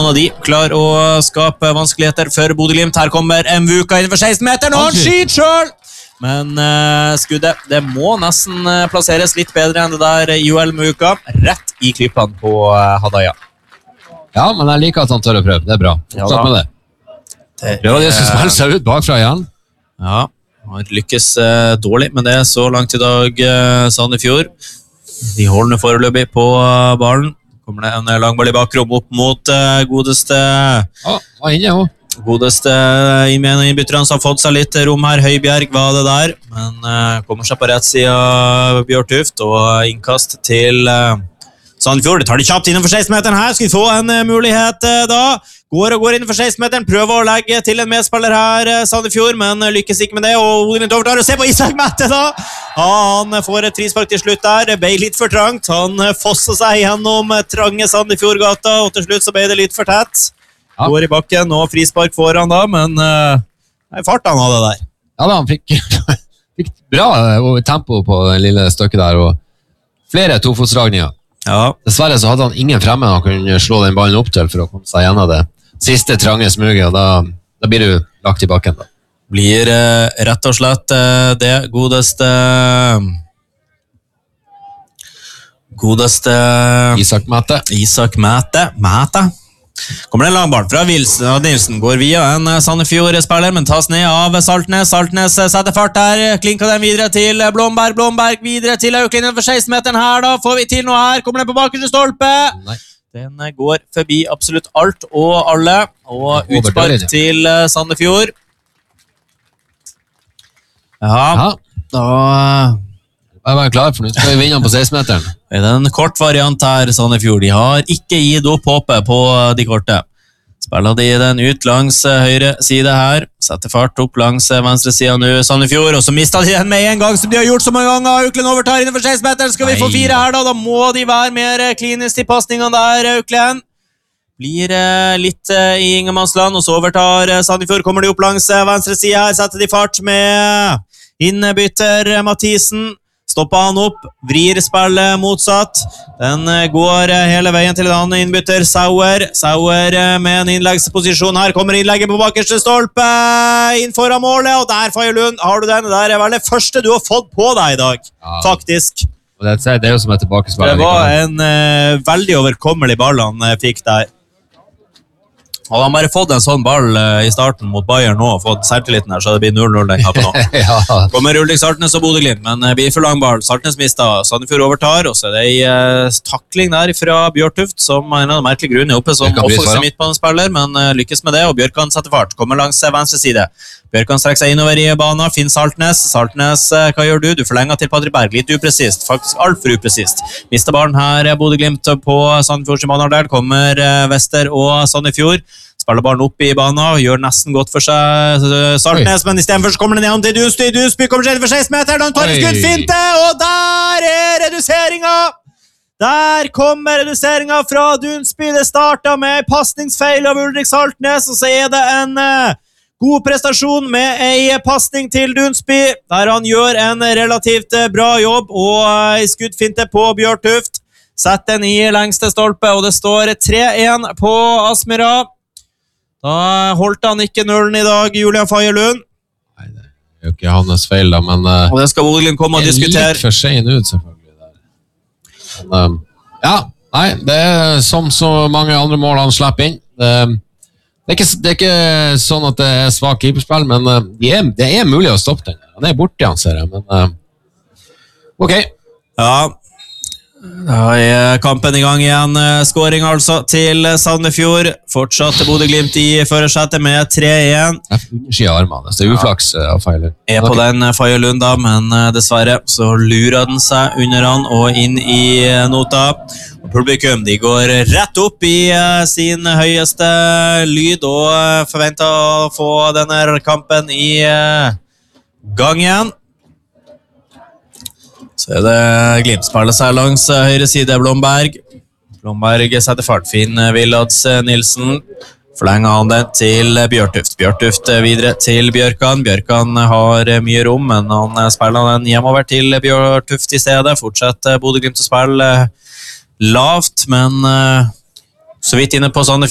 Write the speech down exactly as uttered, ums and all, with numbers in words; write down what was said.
Og de klarer å skape vanskeligheter for Bodø-Glimt. Her kommer Mvuka innenfor seksten-meteren, og han skyter selv! Men uh, skuddet, det må nesten uh, plasseres litt bedre enn det der Joel Mvuka. Rett i klippene på uh, Hadaya. Ja, men jeg liker at han tør å prøve. Det er bra. Fortsett ja, med det. det Prøv det som spiller seg ut bakfra igjen. Ja, han lykkes uh, dårlig med det så langt i dag, uh, Sandefjord. De holder foreløpig på uh, ballen. Kommer det en langball i bakrom opp mot uh, godeste Ja, var inne jo Godeste innbytterne som har fått seg litt rom her. Høibjerg var det der, men uh, kommer seg på rett siden av Bjørtuft og innkast til uh, Sandefjord. Det tar de kjapt innenfor seksten-meteren her. Skal vi få en uh, mulighet uh, da? Går og går innenfor seksten-meteren. Prøver å legge til en medspiller her, uh, Sandefjord, men uh, lykkes ikke med det. Og Bodø-Glimt overtar og se på Isak Mette da! Ja, han får et frispark til slutt der. Det ble litt for trangt. Han uh, fosset seg gjennom uh, trange Sandefjordgata, og til slutt så ble det litt for tett. Ja. Går i bakken og frispark foran da, men uh, det er fart han hadde der. Ja da, han fikk, fikk bra tempo på den lille stykket der, og flere tofotsdragninger. Ja. Dessverre så hadde han ingen fremme han kunne slå den ballen opp til for å komme seg gjennom det siste trange smuget, og da, da blir du lagt i bakken da. Blir uh, rett og slett uh, det godeste godeste Isak Mette. Isak Mette. Mette. Kommer det en lang ball fra Wilson, og Nilsen går via en Sandefjord-spiller, men tas ned av Saltnes. Saltnes setter fart der, klinker den videre til Blomberg. Blomberg videre til Auklin for seksten-meteren her da. Får vi til noe her? Kommer den på bakerste stolpe? Nei. Den går forbi absolutt alt og alle, og utspark til Sandefjord. Ja, da... Jeg var klar for nå, skal vi vinne på seksten-meteren. Det er en kort variant her, Sandefjord. De har ikke gitt opp håpet på de korte. Spiller de den ut langs høyre side her. Setter fart opp langs venstre siden nå, Sandefjord. Og så mistet de den med en gang, som de har gjort så mange ganger. Auklend overtar innenfor seksten-meteren. Skal vi få fire her da? Da må de være mer klinisk til passningen der, Auklend. Blir litt i Ingemannsland, og så overtar Sandefjord. Kommer de opp langs venstre side her, setter de fart med innbytter Mathisen. Stopper han opp, vrir spillet motsatt. Den går hele veien til en annen innbytter, Sauer. Sauer med en innleggsposisjon her. Kommer innlegget på bakerste stolpe, inn foran målet, og der, Fagerlund, har du den. Det er vel det første du har fått på deg i dag, ja. Faktisk. Og det, det er jo som et tilbakespill. Det var en uh, veldig overkommelig ball han uh, fikk der. Hadde han bare fått en sånn ball uh, i starten mot Bayern nå, og fått selvtilliten her, så det blir null null den kappen nå. Ja. Kommer Ulrik Saltnes og Bodø-Glimt, men uh, blir for lang ball. Saltnes mistet, Sandefjord overtar, og så er det en uh, takling der fra Bjørtuft, som en av de merkelige grunnene er oppe som offensiv midtbanespiller, men uh, lykkes med det, og Bjørkan setter fart. Kommer langs uh, venstre side. Bjørkan strekker seg innover i banen, finner Saltnes. Saltnes, uh, hva gjør du? Du forlenger til Patrik Berg, litt upresist, faktisk alt for upresist. Mister ballen her, Bodø-Glimt på Sandefjords bane der, kommer uh, Vester og Sandefjord. Spiller ballen opp i banen, gjør nesten godt for seg Saltnes, men i stedet for så kommer den ned til Dusby. Dusby kommer seg inn for seksten-meter, han tar en skudd, finte, og der er reduseringen! Der kommer reduseringen fra Dunsby. Det startet med passningsfeil av Ulrik Saltnes, og så er det en uh, god prestasjon med en passning til Dunsby, der han gjør en relativt uh, bra jobb, og uh, skuddfinte på Bjørtuft. Sett den i lengste stolpe, og det står tre én på Aspmyra. Da holdt han ikke nullen i dag, Julian Fagerlund. Nei, det er jo ikke hans feil da, men... Uh, og det skal Bodø-Glimt komme og diskutere. Litt for sen ut, selvfølgelig. Der. Men, um, ja, nei, det er som så mange andre mål han slipper inn. Det, det, er ikke, det er ikke sånn at det er svak keeperspill, men uh, det, er, det er mulig å stoppe den. Han er borte, han ser jeg, men... Uh, ok. Ja, da er kampen i gang igjen. Skåring altså til Sandefjord. Fortsatt til Bodø-Glimt i førersetet med tre én. Undersida armene, det er uflaks av Fagerlund. Er på den Fagerlund da, men dessverre så lurer den seg under han og inn i nota. Og publikum, de går rett opp i sin høyeste lyd og forventer å få denne kampen i gang igjen. Så er det Glimt spiller seg langs høyre side, Blomberg. Blomberg setter fart, fin Villads Nilsen. Forlenger han den til Bjørtuft. Bjørtuft videre til Bjørkan. Bjørkan har mye rom, men han spiller den hjemover til Bjørtuft i stedet. Fortsetter Bodø-Glimt å spille lavt, men så vidt inne på Sandefjord.